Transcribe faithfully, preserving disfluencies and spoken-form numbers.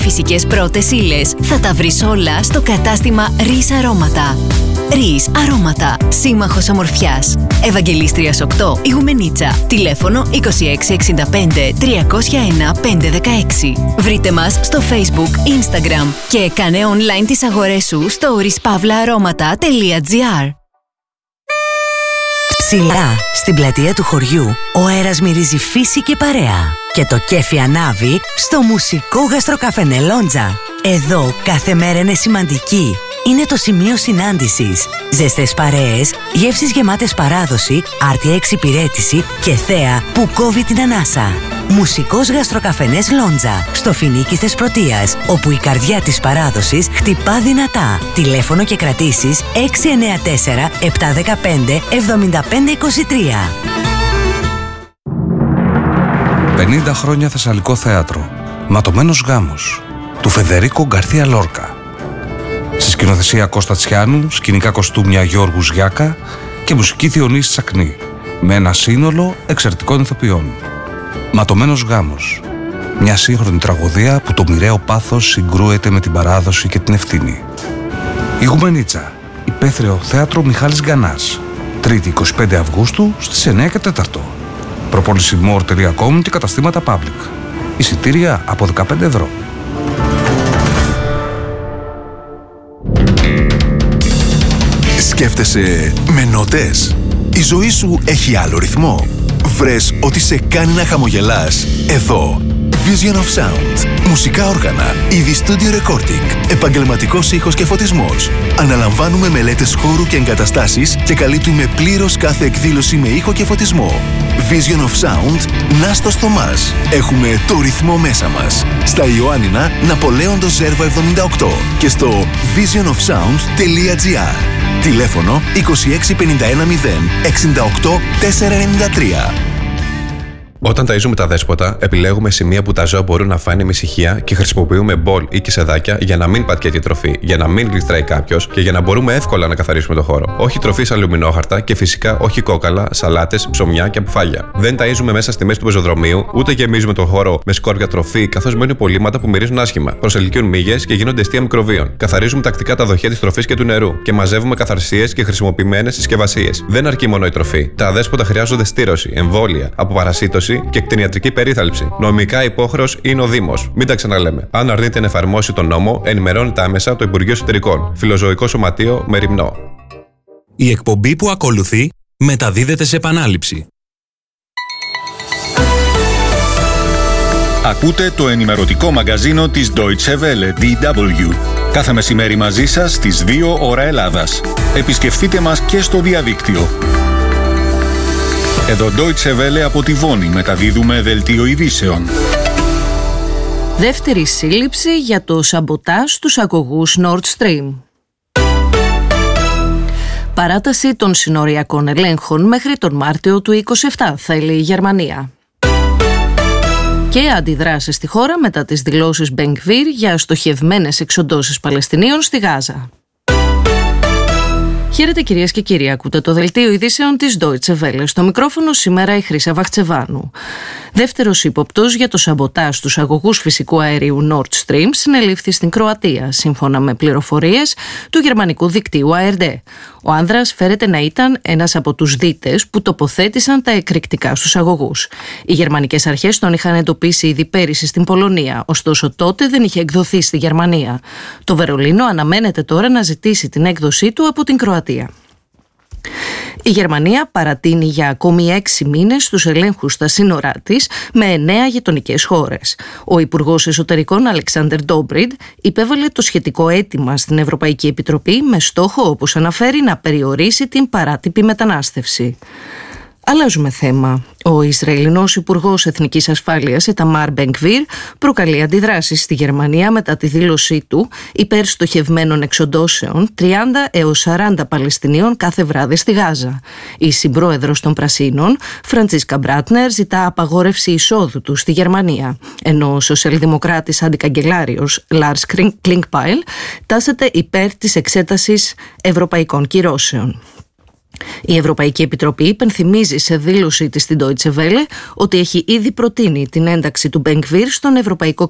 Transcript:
Φυσικές πρώτες ύλες θα τα βρεις όλα στο κατάστημα Ρίς Αρώματα. Ρίς Αρώματα, σύμμαχος ομορφιάς. Ευαγγελίστριας οκτώ, Ιγουμενίτσα. Τηλέφωνο είκοσι έξι εξήντα πέντε τριακόσια ένα πεντακόσια δεκαέξι. Βρείτε μας στο Facebook, Instagram και κάνε online τις αγορές σου στο ρίς παύλα αρώματα τελεία τζι άρ. Ψηλά, στην πλατεία του χωριού, ο αέρας μυρίζει φύση και παρέα. Και το κέφι ανάβει στο μουσικό γαστροκαφενέ Λόντζα. Εδώ κάθε μέρα είναι σημαντική. Είναι το σημείο συνάντησης. Ζεστές παρέες, γεύσεις γεμάτες παράδοση, άρτια εξυπηρέτηση και θέα που κόβει την ανάσα. Μουσικός γαστροκαφενές Λόντζα, στο Φινίκι Θεσπρωτείας, όπου η καρδιά της παράδοσης χτυπά δυνατά. Τηλέφωνο και κρατήσεις έξι εννέα τέσσερα επτά ένα πέντε εβδομήντα πέντε είκοσι τρία. πενήντα χρόνια Θεσσαλικό θέατρο. Ματωμένος γάμος του Φεδερίκο Γκαρθία Λόρκα. Στη σκηνοθεσία Κώστα Τσιάνου, σκηνικά κοστούμια Γιώργου Γιάκα και μουσική Διονύση Τσακνή, με ένα σύνολο εξαιρετικών ηθοποιών. Ματωμένος γάμος. Μια σύγχρονη τραγωδία που το μοιραίο πάθος συγκρούεται με την παράδοση και την ευθύνη. Ιγουμενίτσα. Υπαίθριο θέατρο Μιχάλης Γκανάς. Τρίτη εικοστή πέμπτη Αυγούστου στις εννέα και τέσσερα. Προπόληση more τελεία com και καταστήματα Public. Εισιτήρια από δεκαπέντε ευρώ. Σκέφτεσαι με νότες. Η ζωή σου έχει άλλο ρυθμό. Βρες ότι σε κάνει να χαμογελάς. Εδώ. Vision of Sound. Μουσικά όργανα. Είδη studio recording. Επαγγελματικός ήχος και φωτισμός. Αναλαμβάνουμε μελέτες χώρου και εγκαταστάσεις και καλύπτουμε πλήρως κάθε εκδήλωση με ήχο και φωτισμό. Vision of Sound. Νάστος Θωμάς. Έχουμε το ρυθμό μέσα μας. Στα Ιωάννινα, Ναπολέοντος Ζέρβα εβδομήντα οκτώ και στο vision of sound τελεία τζι άρ. Τηλέφωνο είκοσι έξι πενήντα ένα μηδέν εξήντα οκτώ τετρακόσια ενενήντα τρία. Όταν ταΐζουμε τα δέσποτα, επιλέγουμε σημεία που τα ζώα μπορούν να φάνε με ησυχία και χρησιμοποιούμε μπολ ή κισεδάκια για να μην πατιέται η τροφή, για να μην γλιστράει κάποιος και για να μπορούμε εύκολα να καθαρίσουμε το χώρο. Όχι τροφή σε αλουμινόχαρτα και φυσικά όχι κόκαλα, σαλάτες, ψωμιά και αποφάγια. Δεν ταΐζουμε μέσα στη μέση του πεζοδρομίου, ούτε γεμίζουμε το χώρο με σκόρπια τροφή, καθώς μένουν υπολείμματα που μυρίζουν άσχημα, προσελκύουν μύγες και γίνονται αιστεία μικροβίων. Καθαρίζουμε τακτικά τα δοχεία της τροφής και του νερού και μαζεύουμε καθαρσίες και χρησιμοποιημένες συσκευασίες. Δεν αρκεί μόνο η τροφή. Τα δέσποτα χρειάζονται στήρωση, εμβόλια, αποπαρασίτωση και κτηνιατρική περίθαλψη. Νομικά υπόχρεος είναι ο Δήμος. Μην τα ξαναλέμε. Αν αρνείται να εφαρμόσει τον νόμο, ενημερώνεται άμεσα το Υπουργείο Εσωτερικών. Φιλοζωικό Σωματείο Μεριμνό. Η εκπομπή που ακολουθεί μεταδίδεται σε επανάληψη. Ακούτε το ενημερωτικό μαγκαζίνο της Deutsche Welle ντι ντάμπλιου. Κάθε μεσημέρι μαζί σας στις δύο ώρα Ελλάδας. Επισκεφτείτε μας και στο διαδίκτυο. Εδώ Deutsche Welle από τη Βόνη μεταδίδουμε δελτίο ειδήσεων. Δεύτερη σύλληψη για το σαμποτάζ στους αγωγούς Nord Stream. Παράταση των συνοριακών ελέγχων μέχρι τον Μάρτιο του είκοσι επτά, θέλει η Γερμανία. Και αντιδράσεις στη χώρα μετά τις δηλώσεις Μπενγκβίρ για στοχευμένες εξοντώσεις Παλαιστινίων στη Γάζα. Χαίρετε κυρίες και κύριοι, ακούτε το δελτίο ειδήσεων της Deutsche Welle. Στο μικρόφωνο σήμερα η Χρύσα Βαχτσεβάνου. Δεύτερος ύποπτος για το σαμποτάζ στους αγωγούς φυσικού αερίου Nord Stream συνελήφθη στην Κροατία, σύμφωνα με πληροφορίες του γερμανικού δικτύου έι αρ ντι. Ο άνδρας φέρεται να ήταν ένας από τους δίτες που τοποθέτησαν τα εκρηκτικά στους αγωγούς. Οι γερμανικές αρχές τον είχαν εντοπίσει ήδη πέρυσι στην Πολωνία, ωστόσο τότε δεν είχε εκδοθεί στη Γερμανία. Το Βερολίνο αναμένεται τώρα να ζητήσει την έκδοσή του από την Κροατία. Η Γερμανία παρατείνει για ακόμη έξι μήνες τους ελέγχους στα σύνορά της με εννέα γειτονικές χώρες. Ο Υπουργός Εσωτερικών Αλεξάντερ Ντόμπριντ υπέβαλε το σχετικό αίτημα στην Ευρωπαϊκή Επιτροπή με στόχο, όπως αναφέρει, να περιορίσει την παράτυπη μετανάστευση. Αλλάζουμε θέμα. Ο Ισραηλινός Υπουργός Εθνικής Ασφάλειας, Ιταμάρ Μπενγκβίρ, προκαλεί αντιδράσεις στη Γερμανία μετά τη δήλωσή του υπέρ στοχευμένων εξοντώσεων τριάντα έως σαράντα Παλαιστινίων κάθε βράδυ στη Γάζα. Η συμπρόεδρος των Πρασίνων, Φραντσίσκα Μπράτνερ, ζητά απαγόρευση εισόδου του στη Γερμανία, ενώ ο σοσιαλδημοκράτης αντικαγκελάριος Λάρς Κλίνκπάιλ τάσεται υπέρ της εξέτασης ευρωπαϊκών κυρώσεων. Η Ευρωπαϊκή Επιτροπή υπενθυμίζει σε δήλωσή της στην Deutsche Welle ότι έχει ήδη προτείνει την ένταξη του Μπενγκβίρ στον Ευρωπαϊκό